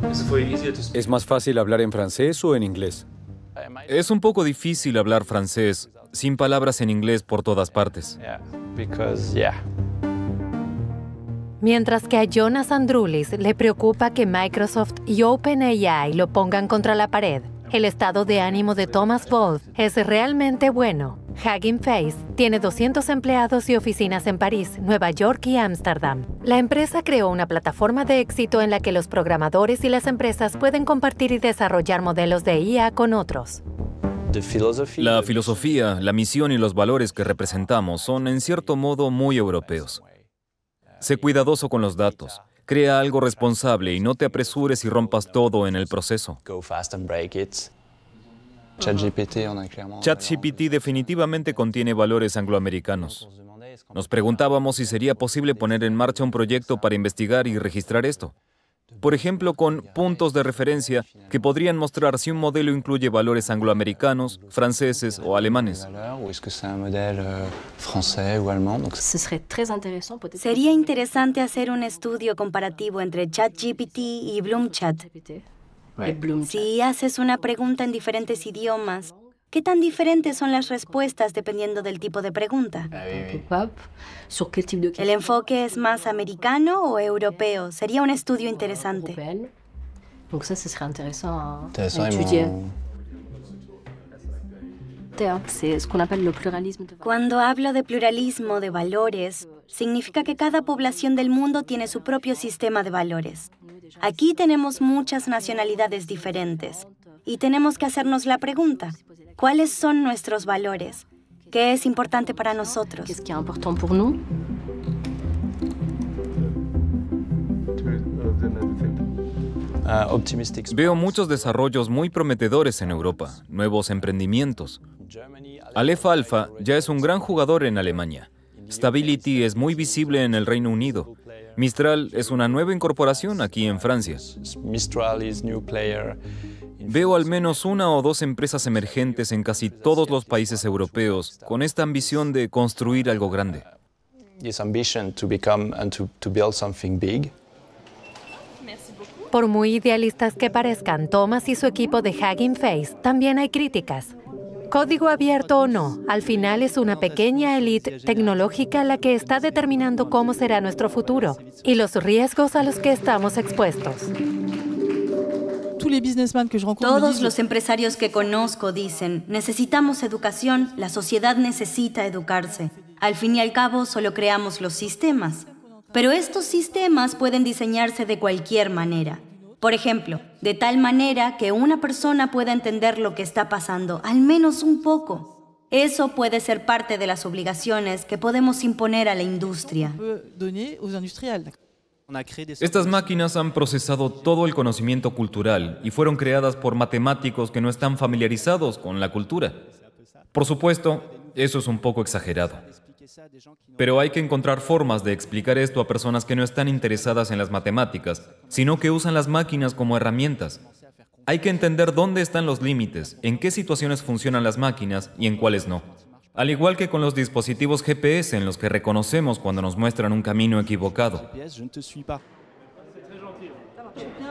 ¿Es más fácil hablar en francés o en inglés? Es un poco difícil hablar francés sin palabras en inglés por todas partes. Mientras que a Jonas Androulis le preocupa que Microsoft y OpenAI lo pongan contra la pared, el estado de ánimo de Thomas Wolf es realmente bueno. Hugging Face tiene 200 empleados y oficinas en París, Nueva York y Ámsterdam. La empresa creó una plataforma de éxito en la que los programadores y las empresas pueden compartir y desarrollar modelos de IA con otros. La filosofía, la misión y los valores que representamos son, en cierto modo, muy europeos. Sé cuidadoso con los datos. Crea algo responsable y no te apresures y rompas todo en el proceso. ChatGPT definitivamente contiene valores angloamericanos. Nos preguntábamos si sería posible poner en marcha un proyecto para investigar y registrar esto. Por ejemplo, con puntos de referencia que podrían mostrar si un modelo incluye valores angloamericanos, franceses o alemanes. Sería interesante hacer un estudio comparativo entre ChatGPT y Bloomchat. Si haces una pregunta en diferentes idiomas, ¿qué tan diferentes son las respuestas dependiendo del tipo de pregunta? ¿El enfoque es más americano o europeo? Sería un estudio interesante. Cuando hablo de pluralismo de valores, significa que cada población del mundo tiene su propio sistema de valores. Aquí tenemos muchas nacionalidades diferentes y tenemos que hacernos la pregunta, ¿cuáles son nuestros valores? ¿Qué es importante para nosotros? Veo muchos desarrollos muy prometedores en Europa, nuevos emprendimientos. Aleph Alpha ya es un gran jugador en Alemania. Stability es muy visible en el Reino Unido. Mistral es una nueva incorporación aquí en Francia. Veo al menos una o dos empresas emergentes en casi todos los países europeos con esta ambición de construir algo grande. Por muy idealistas que parezcan Thomas y su equipo de Hugging Face, también hay críticas. Código abierto o no, al final es una pequeña élite tecnológica la que está determinando cómo será nuestro futuro y los riesgos a los que estamos expuestos. Todos los empresarios que conozco dicen, necesitamos educación, la sociedad necesita educarse. Al fin y al cabo, solo creamos los sistemas. Pero estos sistemas pueden diseñarse de cualquier manera. Por ejemplo, de tal manera que una persona pueda entender lo que está pasando, al menos un poco. Eso puede ser parte de las obligaciones que podemos imponer a la industria. Estas máquinas han procesado todo el conocimiento cultural y fueron creadas por matemáticos que no están familiarizados con la cultura. Por supuesto, eso es un poco exagerado. Pero hay que encontrar formas de explicar esto a personas que no están interesadas en las matemáticas, sino que usan las máquinas como herramientas. Hay que entender dónde están los límites, en qué situaciones funcionan las máquinas y en cuáles no. Al igual que con los dispositivos GPS en los que reconocemos cuando nos muestran un camino equivocado.